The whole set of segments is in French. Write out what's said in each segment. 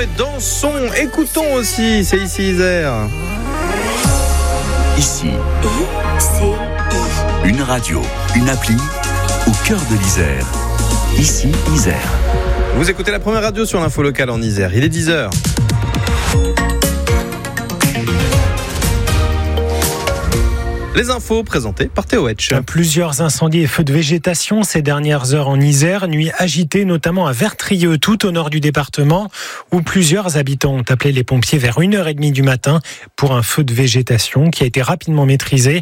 et dansons, écoutons aussi, c'est ici Isère. Ici, une radio, une appli au cœur de l'Isère. Ici, Isère. Vous écoutez la première radio sur l'info locale en Isère, il est 10h. Les infos présentées par Théo Hetch. Plusieurs incendies et feux de végétation ces dernières heures en Isère, nuit agitée notamment à Vertrieux, tout au nord du département, où plusieurs habitants ont appelé les pompiers vers 1h30 du matin pour un feu de végétation qui a été rapidement maîtrisé.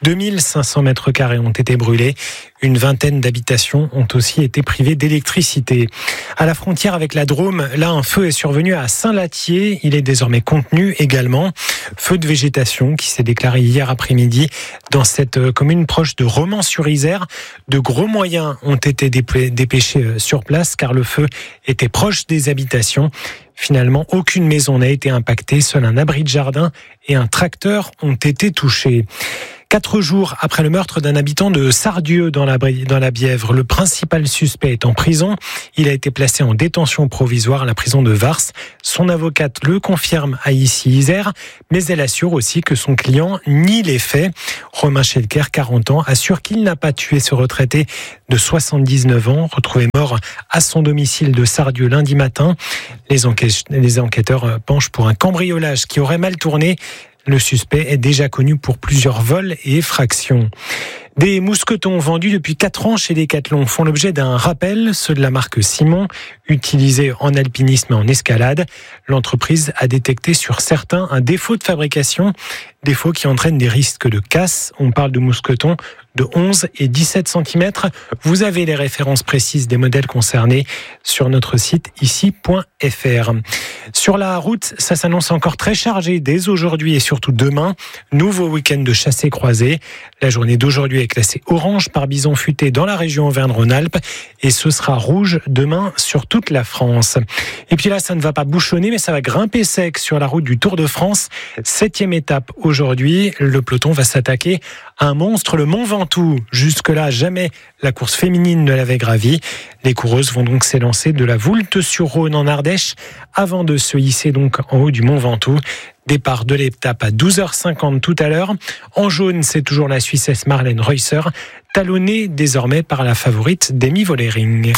2500 mètres carrés ont été brûlés. Une vingtaine d'habitations ont aussi été privées d'électricité. À la frontière avec la Drôme, là, un feu est survenu à Saint-Lathier. Il est désormais contenu également. Feu de végétation qui s'est déclaré hier après-midi dans cette commune proche de Romans-sur-Isère. De gros moyens ont été dépêchés sur place car le feu était proche des habitations. Finalement, aucune maison n'a été impactée. Seul un abri de jardin et un tracteur ont été touchés. 4 jours après le meurtre d'un habitant de Sardieu dans la Bièvre, le principal suspect est en prison. Il a été placé en détention provisoire à la prison de Vars. Son avocate le confirme à ici Isère, mais elle assure aussi que son client nie les faits. Romain Schelker, 40 ans, assure qu'il n'a pas tué ce retraité de 79 ans, retrouvé mort à son domicile de Sardieu lundi matin. Les enquêteurs penchent pour un cambriolage qui aurait mal tourné. Le suspect est déjà connu pour plusieurs vols et effractions. Des mousquetons vendus depuis 4 ans chez Decathlon font l'objet d'un rappel, ceux de la marque Simon, utilisés en alpinisme et en escalade. L'entreprise a détecté sur certains un défaut de fabrication, défaut qui entraîne des risques de casse. On parle de mousquetons de 11 et 17 cm. Vous avez les références précises des modèles concernés sur notre site ici.fr. Sur la route, ça s'annonce encore très chargé dès aujourd'hui et surtout demain. Nouveau week-end de chassé-croisé. La journée d'aujourd'hui est classée orange par bison futé dans la région Auvergne-Rhône-Alpes et ce sera rouge demain sur toute la France. Et puis là, ça ne va pas bouchonner, mais ça va grimper sec sur la route du Tour de France. 7e étape aujourd'hui. Le peloton va s'attaquer à un monstre, le Mont Ventoux. Jusque-là, jamais la course féminine ne l'avait gravi. Les coureuses vont donc s'élancer de la Voulte-sur-Rhône en Ardèche avant de se hisser donc en haut du Mont Ventoux. Départ de l'étape à 12h50 tout à l'heure. En jaune, c'est toujours la Suissesse Marlène Reusser, talonnée désormais par la favorite Demi Vollering.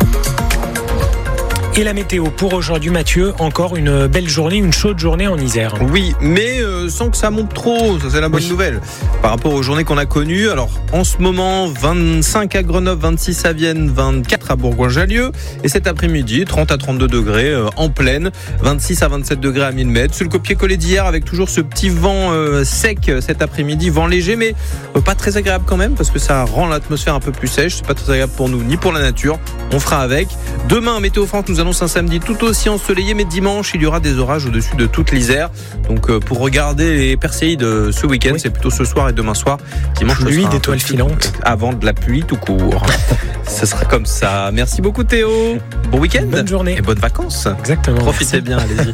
Et la météo pour aujourd'hui, Mathieu, encore une belle journée, une chaude journée en Isère. Oui, mais sans que ça monte trop, ça c'est la bonne nouvelle. Par rapport aux journées qu'on a connues, alors en ce moment, 25 à Grenoble, 26 à Vienne, 24 à Bourgoin-Jallieu. Et cet après-midi, 30 à 32 degrés en plaine, 26 à 27 degrés à 1000 mètres. C'est le copier-coller d'hier avec toujours ce petit vent sec cet après-midi, vent léger, mais pas très agréable quand même parce que ça rend l'atmosphère un peu plus sèche. C'est pas très agréable pour nous ni pour la nature. On fera avec. Demain, Météo France nous annonce un samedi tout aussi ensoleillé, mais dimanche, il y aura des orages au-dessus de toute l'Isère. Donc, pour regarder les Perséides ce week-end, c'est plutôt ce soir et demain soir. Dimanche, pluie d'étoiles filantes. Avant de la pluie tout court. Ce sera comme ça. Merci beaucoup, Théo. Bon week-end. Bonne journée. Et bonnes vacances. Exactement. Profitez bien, allez-y.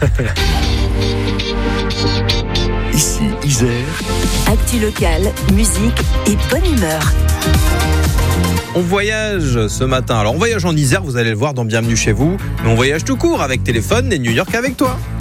Ici, Isère. Actu locale, musique et bonne humeur. On voyage ce matin. Alors on voyage en Isère, vous allez le voir dans Bienvenue chez vous. Mais on voyage tout court avec téléphone et New York avec toi.